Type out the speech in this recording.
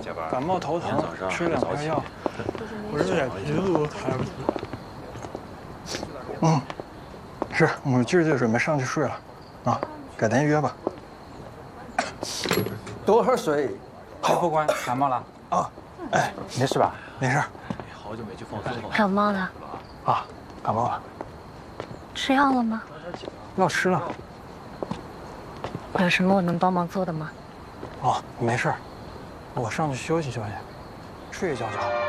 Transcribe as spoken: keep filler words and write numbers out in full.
感冒头疼，吃两片药。我这眼皮子都抬不起来。嗯，是我今儿就准备上去睡了，啊，改天约吧。 多喝水。 裴副官感冒了啊？哎， 没事吧？ 没事。 好久没去放松了。 感冒了？ 啊，感冒了。 吃药了吗？ 药吃了。 有什么我能帮忙做的吗？ 哦，没事，我上去休息休息，睡一觉就好。